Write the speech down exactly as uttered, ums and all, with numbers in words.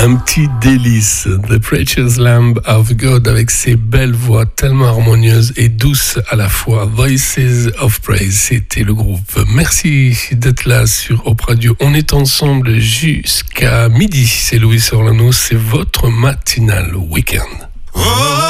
Un petit délice, The Precious Lamb of God, avec ses belles voix tellement harmonieuses et douces à la fois. Voices of Praise, c'était le groupe. Merci d'être là sur Hope Radio. On est ensemble jusqu'à midi. C'est Louis Orlano, c'est votre matinale week-end. Oh